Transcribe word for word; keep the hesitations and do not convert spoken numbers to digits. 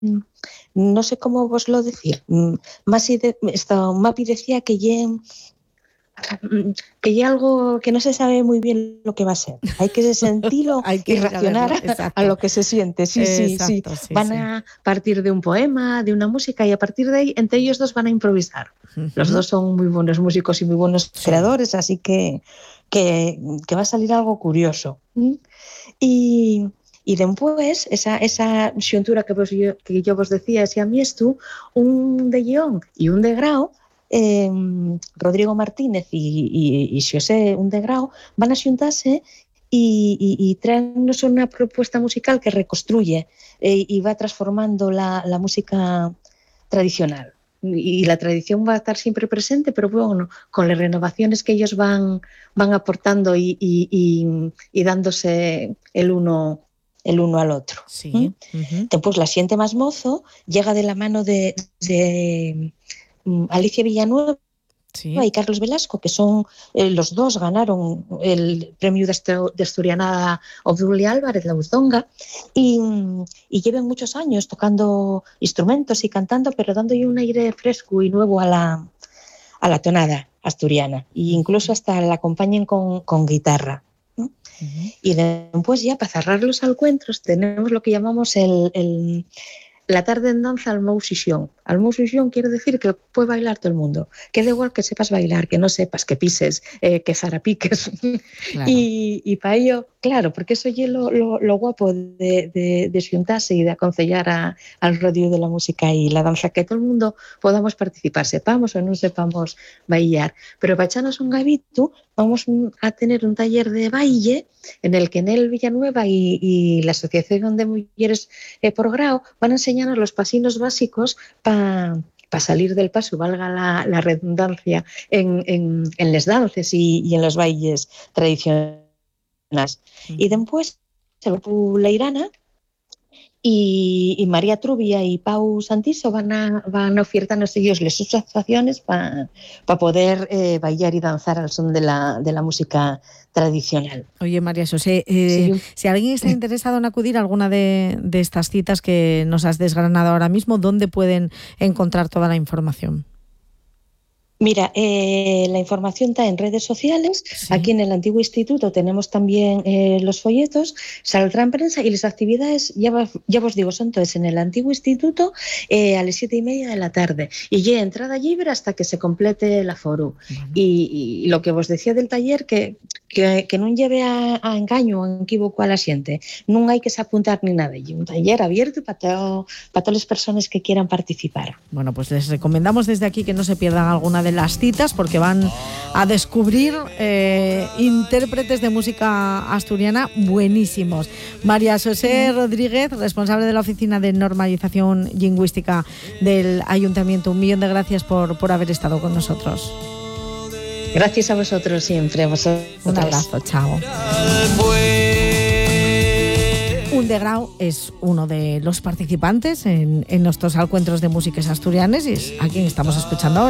no sé cómo voslo decir, Masi de, esto, Mapi decía que ye, que ye algo que no se sabe muy bien lo que va a ser. Hay que sentirlo Hay que y racionar a, a lo que se siente. Sí, sí, Exacto, sí. sí, Van sí. a partir de un poema, de una música, y a partir de ahí, entre ellos dos van a improvisar. Uh-huh. Los dos son muy buenos músicos y muy buenos sí. creadores, así que, que, que va a salir algo curioso. ¿Mm? Y... Y después, esa, esa xuntura que, vos, yo, que yo vos decía, ese a mí tú, un de guión y un de grau, eh, Rodrigo Martínez y, y, y Xosé, un de grau, van a xuntarse y, y, y traernos una propuesta musical que reconstruye eh, y va transformando la, la música tradicional. Y la tradición va a estar siempre presente, pero bueno, con las renovaciones que ellos van, van aportando y, y, y, y dándose el uno... el uno al otro. Sí. ¿Mm? Uh-huh. Después la Siente Más Mozo llega de la mano de, de um, Alicia Villanueva sí. y Carlos Velasco, que son eh, los dos ganaron el premio de, estu- de Asturianada Obdulia Álvarez, la Uzonga, y, y llevan muchos años tocando instrumentos y cantando, pero dándole un aire fresco y nuevo a la, a la tonada asturiana, e incluso hasta la acompañan con, con guitarra. ¿No? Uh-huh. Y después ya para cerrar los encuentros tenemos lo que llamamos el, el, la tarde en danza al mou sesión. Al mou sesión quiere decir que puede bailar todo el mundo, que da igual que sepas bailar, que no sepas, que pises, eh, que zarapiques. Claro. Y, y para ello, claro, porque eso es lo, lo, lo guapo de, de, de xuntarse y de aconsellar a, al rodeo de la música y la danza, que todo el mundo podamos participar, sepamos o no sepamos bailar. Pero para echarnos un gavito, vamos a tener un taller de baile en el que en el Villanueva y, y la Asociación de Mujeres eh, por Grau van a enseñarnos los pasinos básicos para pa salir del paso, valga la, la redundancia, en, en, en les dances y, y en los bailes tradicionales. Uh-huh. Y después, Leirana y, y María Trubia y Pau Santiso van a, van a ofertarnos ellos las sus actuaciones para pa poder eh, bailar y danzar al son de la, de la música tradicional. Oye, María Xosé, eh, sí. si alguien está interesado en acudir a alguna de, de estas citas que nos has desgranado ahora mismo, ¿dónde pueden encontrar toda la información? Mira, eh, la información está en redes sociales. Sí. Aquí en el antiguo instituto tenemos también eh, los folletos, saldrá en prensa y las actividades, ya, va, ya os digo, son todas en el antiguo instituto eh, a las siete y media de la tarde. Y ya entrada libre hasta que se complete el aforo. Uh-huh. Y, y lo que os decía del taller, que, que, que no lleve a, a engaño o a equivoco a la gente. No hay que se apuntar ni nada. Y un taller abierto para, todo, para todas las personas que quieran participar. Bueno, pues les recomendamos desde aquí que no se pierdan alguna de las citas porque van a descubrir eh, intérpretes de música asturiana buenísimos. María Xosé Rodríguez, responsable de la Oficina de Normalización Lingüística del Ayuntamiento, un millón de gracias por, por haber estado con nosotros. Gracias a vosotros siempre. A vosotros. Un abrazo, chao. Un de Grau es uno de los participantes en, en nuestros encuentros de músicas asturianas y es a quien estamos escuchando ahora.